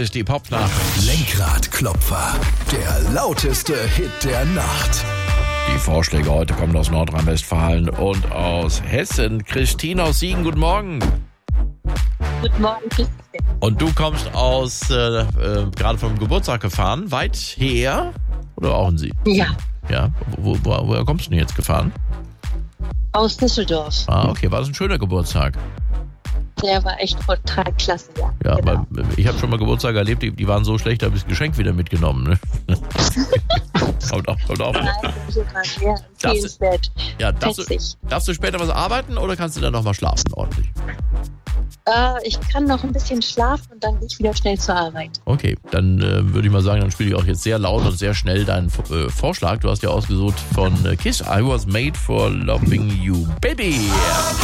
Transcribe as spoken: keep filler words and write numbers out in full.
ist die Popnacht. Lenkradklopfer, der lauteste Hit der Nacht. Die Vorschläge heute kommen aus Nordrhein-Westfalen und aus Hessen. Christine aus Siegen, guten Morgen. Guten Morgen, Christine. Und du kommst aus, äh, äh, gerade vom Geburtstag gefahren, weit her? Oder auch in Siegen? Ja, Ja, wo, wo, woher kommst du denn jetzt gefahren? aus Düsseldorf. Ah, okay, war das ein schöner Geburtstag? Der war echt total klasse, ja. Ja, genau. aber ich habe schon mal Geburtstage erlebt, die, die waren so schlecht, da habe ich das Geschenk wieder mitgenommen. Ne? kommt auch, kommt auch. Nein, das ist sehr empfehlenswert. Ja, darfst du, Fetzig. darfst du später was arbeiten oder kannst du dann nochmal schlafen ordentlich? Äh, ich kann noch ein bisschen schlafen und dann gehe ich wieder schnell zur Arbeit. Okay, dann äh, würde ich mal sagen, dann spiele ich auch jetzt sehr laut und sehr schnell deinen äh, Vorschlag. Du hast ja ausgesucht von äh, Kiss, I Was Made for Loving You, Baby.